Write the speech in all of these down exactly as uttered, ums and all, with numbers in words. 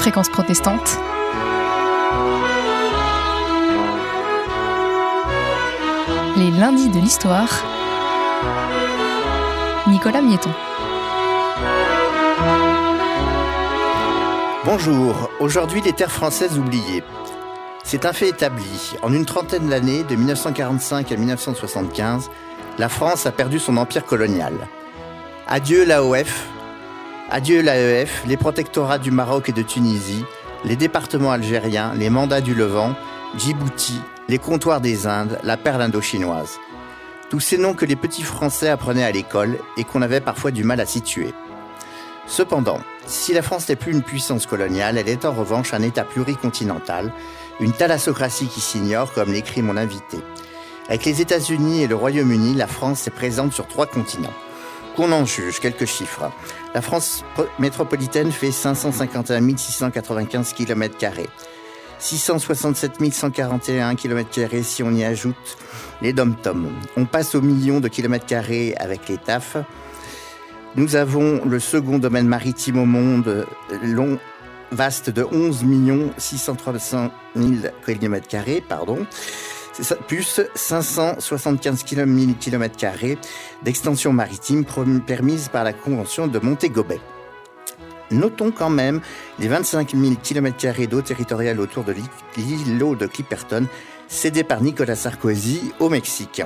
Fréquence protestante. Les lundis de l'histoire. Nicolas Miéton. Bonjour, aujourd'hui les terres françaises oubliées. C'est un fait établi. En une trentaine d'années, de mille neuf cent quarante-cinq à mille neuf cent soixante-quinze, la France a perdu son empire colonial. Adieu l'A O F, adieu l'A E F, les protectorats du Maroc et de Tunisie, les départements algériens, les mandats du Levant, Djibouti, les comptoirs des Indes, la perle indo-chinoise. Tous ces noms que les petits Français apprenaient à l'école et qu'on avait parfois du mal à situer. Cependant, si la France n'est plus une puissance coloniale, elle est en revanche un État pluricontinental, une thalassocratie qui s'ignore, comme l'écrit mon invité. Avec les États-Unis et le Royaume-Uni, la France est présente sur trois continents. Qu'on en juge, quelques chiffres. La France métropolitaine fait cinq cent cinquante et un mille six cent quatre-vingt-quinze kilomètres carrés. six cent soixante-sept mille cent quarante et un kilomètres carrés si on y ajoute les dom-toms. On passe au million de kilomètres carrés avec les T A F. Nous avons le second domaine maritime au monde, long, vaste de onze millions six cent trois mille kilomètres carrés, pardon. C'est ça, plus cinq cent soixante-quinze mille kilomètres carrés d'extension maritime permise par la Convention de Montego-Bay. Notons quand même les vingt-cinq mille kilomètres carrés d'eau territoriale autour de l'îlot de Clipperton, cédé par Nicolas Sarkozy au Mexique.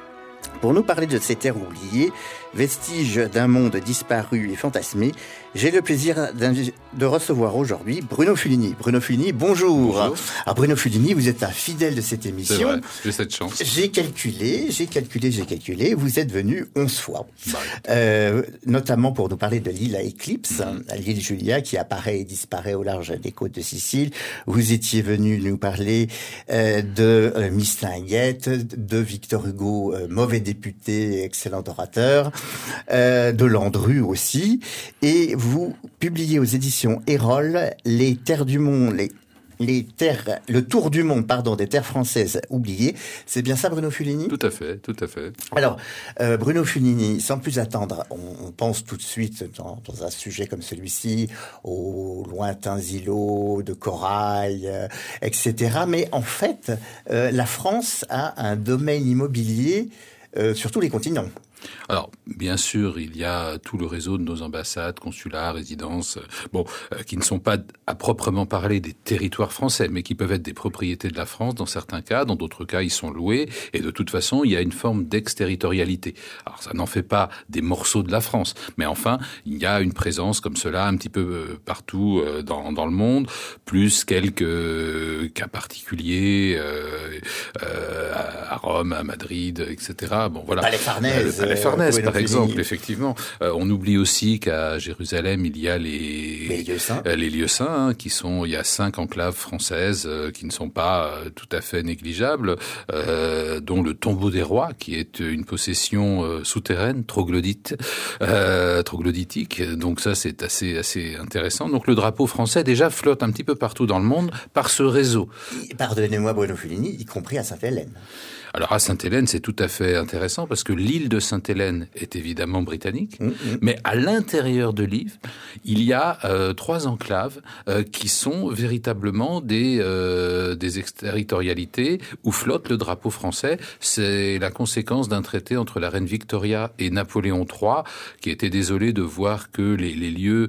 Pour nous parler de ces terres oubliées, vestiges d'un monde disparu et fantasmé, j'ai le plaisir de recevoir aujourd'hui Bruno Fulini. Bruno Fulini, bonjour. Bonjour. Alors Bruno Fulini, vous êtes un fidèle de cette émission. C'est vrai, j'ai cette chance. J'ai calculé, j'ai calculé, j'ai calculé, vous êtes venu onze fois. Bah, euh, notamment pour nous parler de l'île à éclipse, mm-hmm. l'île Julia qui apparaît et disparaît au large des côtes de Sicile. Vous étiez venu nous parler euh, de euh, Mistinguett, de Victor Hugo, euh, mauvais député, excellent orateur, euh, de Landru aussi, et vous publiez aux éditions Erol les terres du monde, les les terres, le tour du monde, pardon, des terres françaises oubliées. C'est bien ça, Bruno Fulini ? Tout à fait, tout à fait. Alors, euh, Bruno Fulini, sans plus attendre, on, on pense tout de suite dans, dans un sujet comme celui-ci aux lointains îlots de corail, euh, et cetera. Mais en fait, euh, la France a un domaine immobilier euh, sur tous les continents. Alors, bien sûr, il y a tout le réseau de nos ambassades, consulats, résidences, bon, euh, qui ne sont pas à proprement parler des territoires français, mais qui peuvent être des propriétés de la France dans certains cas, dans d'autres cas, ils sont loués, et de toute façon, il y a une forme d'exterritorialité. Alors, ça n'en fait pas des morceaux de la France, mais enfin, il y a une présence comme cela un petit peu euh, partout euh, dans, dans le monde, plus quelques euh, cas particuliers euh, euh, à Rome, à Madrid, et cetera. Bon, voilà. Palais Farnèse. Euh, Les Farnèse, par exemple, effectivement. Euh, on oublie aussi qu'à Jérusalem, il y a les, les lieux saints, euh, les lieux saints hein, qui sont, il y a cinq enclaves françaises euh, qui ne sont pas euh, tout à fait négligeables, euh, dont le tombeau des rois, qui est une possession euh, souterraine, troglodyte, euh, troglodytique. Donc ça, c'est assez, assez intéressant. Donc le drapeau français déjà flotte un petit peu partout dans le monde par ce réseau. Pardonnez-moi, Bruno Fulini, y compris à Sainte-Hélène. Alors à Sainte-Hélène, c'est tout à fait intéressant parce que l'île de Sainte-Hélène est évidemment britannique, mmh, mmh. mais à l'intérieur de l'île, il y a euh, trois enclaves euh, qui sont véritablement des euh, des exterritorialités où flotte le drapeau français. C'est la conséquence d'un traité entre la reine Victoria et Napoléon trois, qui était désolé de voir que les, les lieux,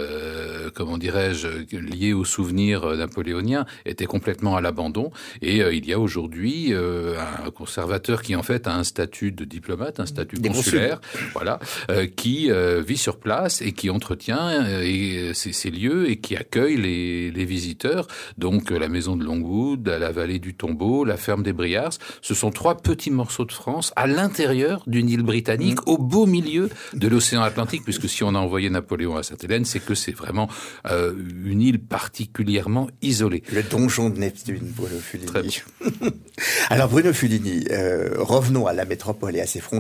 euh, comment dirais-je, liés aux souvenirs napoléoniens étaient complètement à l'abandon. Et euh, il y a aujourd'hui euh, un conservateur qui en fait a un statut de diplomate, un statut Des consulaire, voilà, euh, qui euh, vit sur place et qui entretient euh, et, ces, ces lieux et qui accueille les, les visiteurs. Donc euh, la maison de Longwood, la vallée du Tombeau, la ferme des Briards, ce sont trois petits morceaux de France à l'intérieur d'une île britannique, mmh. au beau milieu de l'océan Atlantique, puisque si on a envoyé Napoléon à Sainte-Hélène, c'est que c'est vraiment euh, une île particulièrement isolée. Le donjon de Neptune, Bruno Fulini. Très bien. Alors Bruno Fulini, Euh, revenons à la métropole et à ses frontières.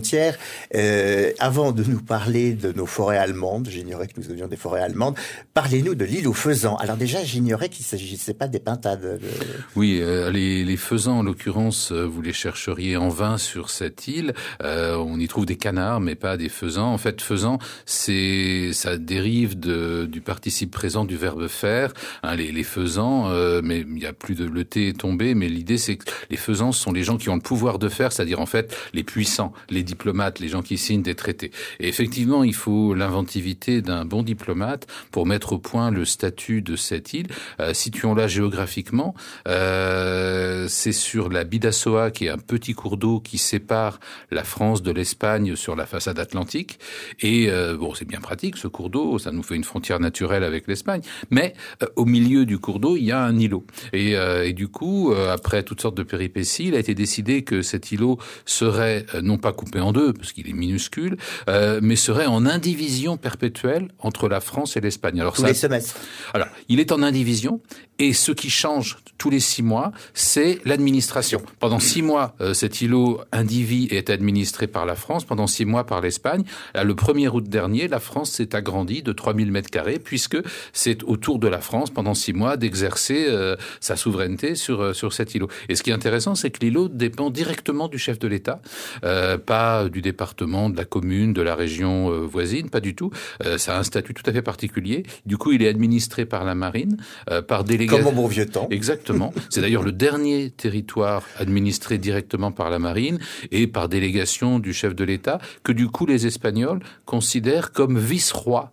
Euh, avant de nous parler de nos forêts allemandes, j'ignorais que nous avions des forêts allemandes, parlez-nous de l'île aux faisans. Alors déjà, j'ignorais qu'il ne s'agissait pas des pintades. De... Oui, euh, les, les faisans, en l'occurrence, euh, vous les chercheriez en vain sur cette île. Euh, on y trouve des canards, mais pas des faisans. En fait, faisan, c'est ça dérive de, du participe présent du verbe faire. Hein, les, les faisans, euh, mais il y a plus de le thé est tombé. Mais l'idée, c'est que les faisans sont les gens qui ont le pouvoir de faire, c'est-à-dire en fait les puissants, les diplomates, les gens qui signent des traités. Et effectivement, il faut l'inventivité d'un bon diplomate pour mettre au point le statut de cette île. Euh, situons-la géographiquement. Euh, c'est sur la Bidassoa, qui est un petit cours d'eau qui sépare la France de l'Espagne sur la façade atlantique. Et euh, bon, c'est bien pratique ce cours d'eau, ça nous fait une frontière naturelle avec l'Espagne. Mais euh, au milieu du cours d'eau, il y a un îlot. Et, euh, et du coup, euh, après toutes sortes de péripéties, il a été décidé que cet îlot serait euh, non pas coupé en deux, parce qu'il est minuscule, euh, mais serait en indivision perpétuelle entre la France et l'Espagne. Alors tous ça, les semestres. Alors, il est en indivision, et ce qui change tous les six mois, c'est l'administration. Pendant six mois, euh, cet îlot indivis est administré par la France, pendant six mois par l'Espagne. Là, le premier août dernier, la France s'est agrandie de trois mille mètres carrés, puisque c'est au tour de la France, pendant six mois, d'exercer euh, sa souveraineté sur euh, sur cet îlot. Et ce qui est intéressant, c'est que l'îlot dépend directement du chef de l'État, euh, pas du département, de la commune, de la région euh, voisine, pas du tout. Euh, ça a un statut tout à fait particulier. Du coup, il est administré par la marine, euh, par délégation. Comme au bon vieux temps. Exactement. C'est d'ailleurs le dernier territoire administré directement par la marine et par délégation du chef de l'État, que du coup les Espagnols considèrent comme vice-roi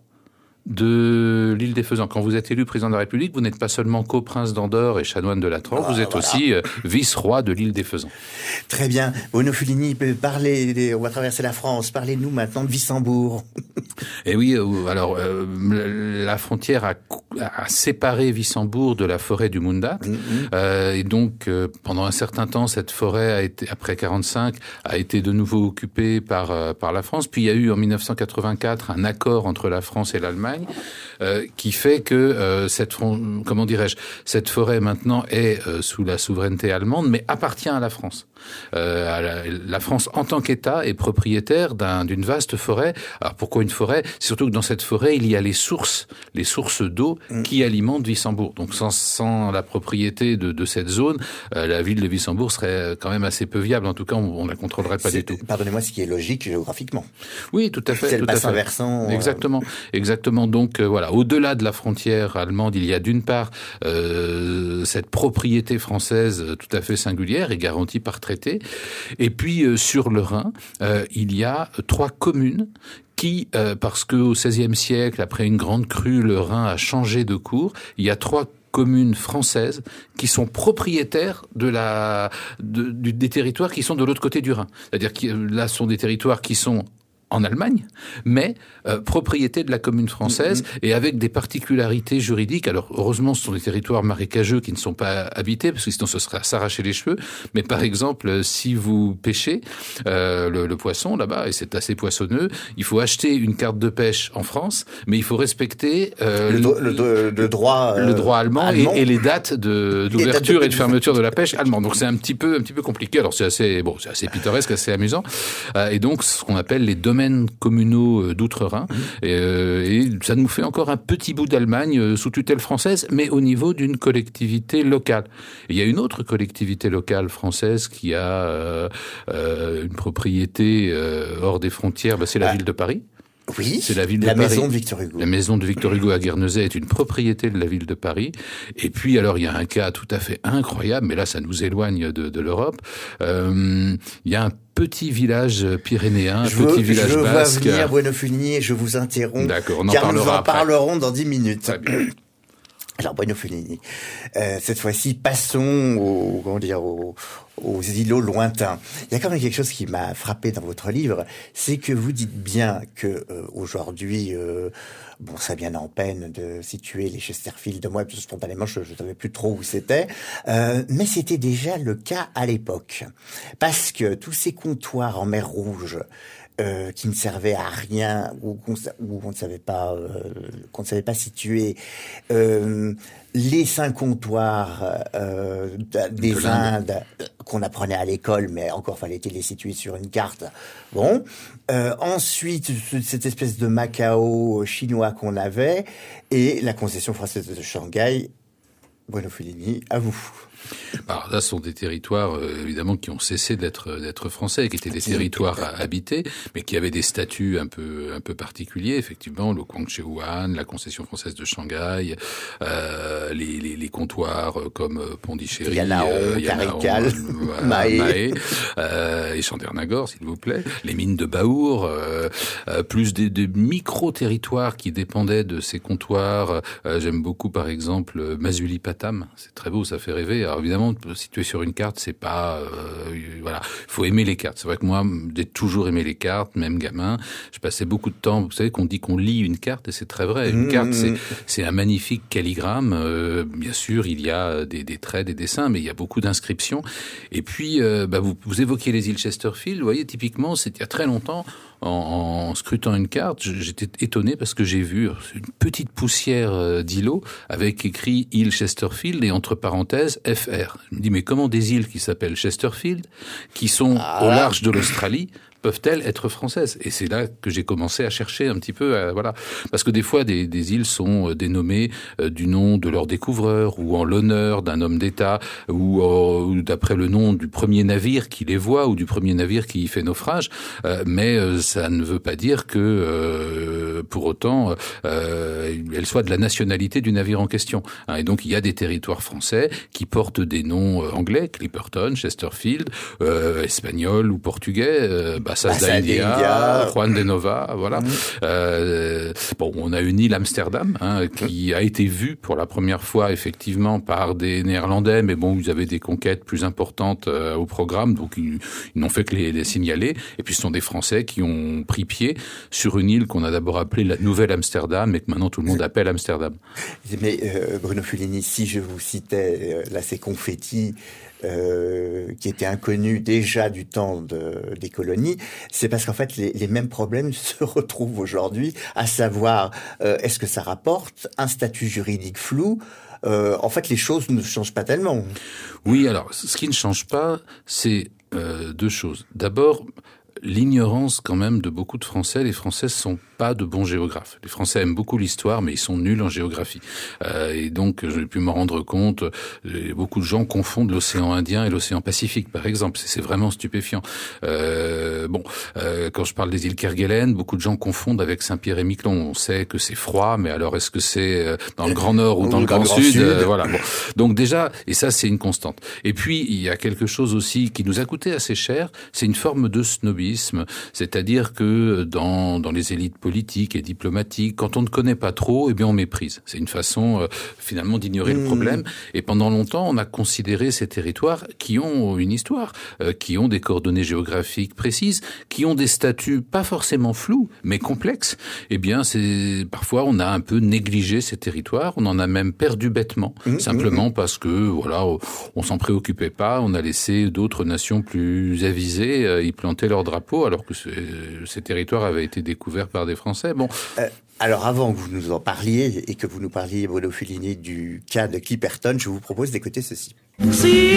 de l'île des Faisans. Quand vous êtes élu président de la République, vous n'êtes pas seulement coprince d'Andorre et chanoine de la Trempe, ah, vous êtes voilà. aussi euh, vice-roi de l'île des Faisans. Très bien. Bruno Fulini, parlez, on va traverser la France. Parlez-nous maintenant de Wissembourg. Et oui, alors euh, la frontière a, a séparé Wissembourg de la forêt du Munda. Mm-hmm. Euh, et donc, euh, pendant un certain temps, cette forêt a été, après quarante-cinq, a été de nouveau occupée par euh, par la France. Puis il y a eu en mille neuf cent quatre-vingt-quatre un accord entre la France et l'Allemagne. Euh, qui fait que euh, cette comment dirais-je cette forêt maintenant est euh, sous la souveraineté allemande, mais appartient à la France. Euh, à la, la France en tant qu'État est propriétaire d'un, d'une vaste forêt. Alors pourquoi une forêt ? C'est surtout que dans cette forêt il y a les sources, les sources d'eau qui alimentent Wissembourg. Donc sans, sans la propriété de, de cette zone, euh, la ville de Wissembourg serait quand même assez peu viable. En tout cas, on, on la contrôlerait pas c'est, du tout. Pardonnez-moi, ce qui est logique géographiquement. Oui, tout à fait. C'est tout le bassin à fait. versant. Exactement, exactement. Donc euh, voilà, au-delà de la frontière allemande, il y a d'une part euh, cette propriété française tout à fait singulière et garantie par traité. Et puis euh, sur le Rhin, euh, il y a trois communes qui, euh, parce que au seizième siècle, après une grande crue, le Rhin a changé de cours. Il y a trois communes françaises qui sont propriétaires de la de, du, des territoires qui sont de l'autre côté du Rhin. C'est-à-dire que là, ce sont des territoires qui sont en Allemagne, mais euh, propriété de la commune française mmh. et avec des particularités juridiques. Alors heureusement, ce sont des territoires marécageux qui ne sont pas habités, parce que sinon ce serait à s'arracher les cheveux. Mais par exemple, si vous pêchez euh, le, le poisson là-bas, et c'est assez poissonneux, il faut acheter une carte de pêche en France, mais il faut respecter euh, le, le, le, le droit euh, le droit allemand, allemand. Et, et les dates de, d'ouverture et de fermeture de la pêche allemande. Donc c'est un petit peu un petit peu compliqué. Alors c'est assez bon, c'est assez pittoresque, assez amusant. Euh, et donc ce qu'on appelle les domaines communaux d'outre-Rhin, et, euh, et ça nous fait encore un petit bout d'Allemagne euh, sous tutelle française, mais au niveau d'une collectivité locale. Et il y a une autre collectivité locale française qui a euh, euh, une propriété euh, hors des frontières, bah, c'est la ah. ville de Paris. Oui, c'est la ville la de Paris. maison de Victor Hugo. La maison de Victor Hugo à Guernesey est une propriété de la ville de Paris. Et puis, alors, il y a un cas tout à fait incroyable, mais là, ça nous éloigne de, de l'Europe. Euh, il y a un petit village pyrénéen, un je petit veux, village je basque. Je veux venir, Bruno Fulini, et je vous interromps. D'accord, on en car parlera nous en après. parlerons dans dix minutes. Très bien. Alors, Bruno Fulini, euh, cette fois-ci, passons au, comment dire, au, aux îlots lointains. Il y a quand même quelque chose qui m'a frappé dans votre livre, c'est que vous dites bien que euh, aujourd'hui, euh, bon, ça vient en peine de situer les Chesterfield de moi, parce que spontanément, je ne savais plus trop où c'était, euh, mais c'était déjà le cas à l'époque, parce que tous ces comptoirs en mer Rouge euh, qui ne servaient à rien, ou qu'on, où on ne savait pas, euh, qu'on ne savait pas situer. Euh, les cinq comptoirs euh, des de Indes qu'on apprenait à l'école, mais encore fallait-il les situer sur une carte. Bon. Euh, ensuite, cette espèce de Macao chinois qu'on avait, et la concession française de Shanghai. Bruno Fellini, à vous. Alors là, ce sont des territoires euh, évidemment qui ont cessé d'être d'être français, qui étaient des territoires habités, mais qui avaient des statuts un peu un peu particuliers. Effectivement, le Guangzhouan, la concession française de Shanghai, euh, les, les les comptoirs comme Pondichéry, Yanao, euh, Carical, euh, Mahé, Mahé euh, et Chandernagor, s'il vous plaît. Les mines de Baour, euh, euh, plus des, des micro-territoires qui dépendaient de ces comptoirs. Euh, j'aime beaucoup, par exemple, Masulipatam. C'est très beau, ça fait rêver. Alors évidemment, situé sur une carte, c'est pas euh, voilà, il faut aimer les cartes. C'est vrai que moi, j'ai toujours aimé les cartes, même gamin. Je passais beaucoup de temps. Vous savez qu'on dit qu'on lit une carte, et c'est très vrai. Une mmh. carte, c'est c'est un magnifique calligramme. Euh, bien sûr, il y a des, des traits, des dessins, mais il y a beaucoup d'inscriptions. Et puis, euh, bah, vous, vous évoquiez les îles Chesterfield. Vous voyez, typiquement, c'est il y a très longtemps. En, en scrutant une carte, j'étais étonné parce que j'ai vu une petite poussière d'îlots avec écrit île Chesterfield et entre parenthèses F R. Je me dis mais comment des îles qui s'appellent Chesterfield, qui sont ah. au large de l'Australie, peuvent-elles être françaises? Et c'est là que j'ai commencé à chercher un petit peu, euh, voilà, parce que des fois des, des îles sont dénommées euh, du nom de leur découvreur ou en l'honneur d'un homme d'État ou, euh, ou d'après le nom du premier navire qui les voit ou du premier navire qui y fait naufrage, euh, mais euh, ça ne veut pas dire que euh, pour autant euh, elle soit de la nationalité du navire en question. Hein, et donc il y a des territoires français qui portent des noms euh, anglais, Clipperton, Chesterfield, euh, espagnol ou portugais. Euh, Bassas da India, Juan de Nova, voilà. Mmh. Euh, bon, on a une île Amsterdam hein, qui a été vue pour la première fois effectivement par des Néerlandais, mais bon, ils avaient des conquêtes plus importantes euh, au programme, donc ils, ils n'ont fait que les, les signaler. Et puis ce sont des Français qui ont pris pied sur une île qu'on a d'abord appelée la Nouvelle Amsterdam, et que maintenant tout le monde appelle Amsterdam. Mais euh, Bruno Fellini, si je vous citais euh, là ces confettis. Euh, qui étaient inconnus déjà du temps de, des colonies, c'est parce qu'en fait les, les mêmes problèmes se retrouvent aujourd'hui, à savoir euh, est-ce que ça rapporte un statut juridique flou. Euh, en fait, les choses ne changent pas tellement. Oui, alors ce qui ne change pas, c'est euh, deux choses. D'abord, l'ignorance quand même de beaucoup de Français. Les Français sont pas de bons géographes. Les Français aiment beaucoup l'histoire, mais ils sont nuls en géographie. Euh, et donc, j'ai pu m'en rendre compte. Beaucoup de gens confondent l'océan Indien et l'océan Pacifique, par exemple. C'est, c'est vraiment stupéfiant. Euh, bon, euh, quand je parle des îles Kerguelen, beaucoup de gens confondent avec Saint-Pierre et Miquelon. On sait que c'est froid, mais alors est-ce que c'est dans le Grand Nord ou dans, ou le, dans Grand le Grand Sud, Sud euh, Voilà. Bon. Donc déjà, et ça, c'est une constante. Et puis, il y a quelque chose aussi qui nous a coûté assez cher. C'est une forme de snobisme, c'est-à-dire que dans dans les élites politique et diplomatique, quand on ne connaît pas trop, eh bien on méprise. C'est une façon euh, finalement d'ignorer mmh. le problème. Et pendant longtemps, on a considéré ces territoires qui ont une histoire, euh, qui ont des coordonnées géographiques précises, qui ont des statuts pas forcément flous, mais complexes. Eh bien, c'est parfois on a un peu négligé ces territoires. On en a même perdu bêtement, mmh. simplement mmh. parce que voilà, on s'en préoccupait pas. On a laissé d'autres nations plus avisées euh, y planter leur drapeau, alors que ces territoires avaient été découverts par des Français. Bon. Euh, alors, avant que vous nous en parliez et que vous nous parliez, Bruno Fellini, du cas de Clipperton, je vous propose d'écouter ceci.